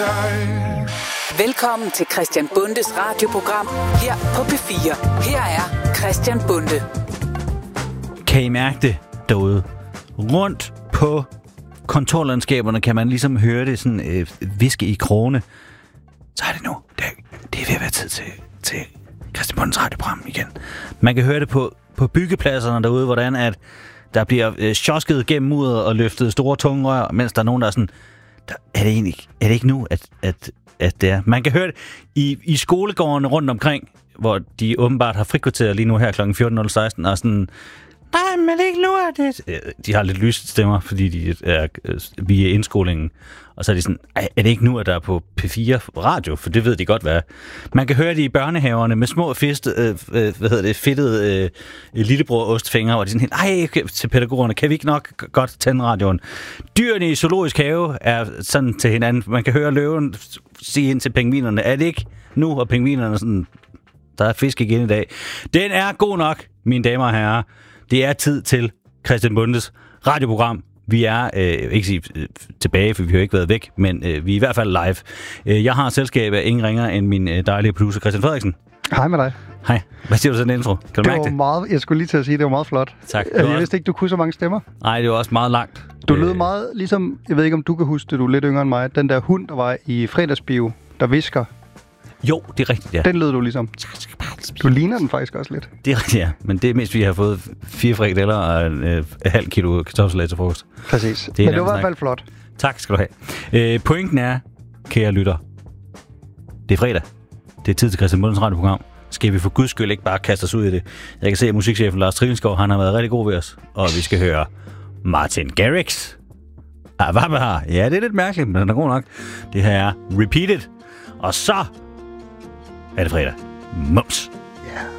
Velkommen til Christian Bundes radioprogram her på P4. Her er Christian Bunde. Kan I mærke det derude? Rundt på kontorlandskaberne kan man ligesom høre det sådan viske i krogene. Så er det nu. Det er ved at være tid til Christian Bundes radioprogram igen. Man kan høre det på byggepladserne derude, hvordan at der bliver sjosket gennem muret og løftet store tunge rør, mens der er nogen, der er sådan, er det ikke nu, at det er? Man kan høre det i skolegårdene rundt omkring, hvor de åbenbart har frikvarter lige nu her kl. 14.16, og sådan, nej, men ikke nu er det. De har lidt lyst stemmer, fordi de er via indskolingen. Og så er de sådan, er det ikke nu, at der er på P4 radio? For det ved de godt, hvad er. Man kan høre det i børnehaverne med små fedtede lillebror ostfingre, hvor de sådan helt, til pædagogerne, kan vi ikke nok godt tænde radioen? Dyrene i zoologisk have er sådan til hinanden. Man kan høre løven sige ind til pingvinerne, er det ikke nu? Og pingvinerne sådan, der er fisk igen i dag. Den er god nok, mine damer og herrer. Det er tid til Christian Bundes radioprogram. Vi er ikke sige tilbage, for vi har ikke været væk, men vi er i hvert fald live. Jeg har selskab af ingen ringer end min dejlige producer Christian Frederiksen. Hej med dig. Hej. Hvad siger du til den intro? Kan du mærke det? Meget, jeg skulle lige til at sige, det var meget flot. Tak. Jeg vidste ikke, du kunne så mange stemmer. Nej, det var også meget langt. Du lød meget ligesom, jeg ved ikke, om du kan huske det, du er lidt yngre end mig, den der hund, der var i fredagsbio, der visker. Jo, det er rigtigt, ja. Den lød du ligesom. Du ligner den faktisk også lidt. Det er rigtigt, ja. Men det er mest, vi har fået 4 frikadeller og en halv kilo kartoffelsalat til frokost. Præcis. Men det var i hvert fald flot. Tak skal du have. Pointen er, kære lytter, det er fredag. Det er tid til Christian Bundes radioprogram. Skal vi for guds skyld ikke bare kaste os ud i det? Jeg kan se, at musikchefen Lars Trillingsgaard, han har været rigtig god ved os. Og vi skal høre Martin Garrix. Hvad har? Ja, det er lidt mærkeligt, men den er god nok. Det her er Repeated. Og så er det fredag. Mums.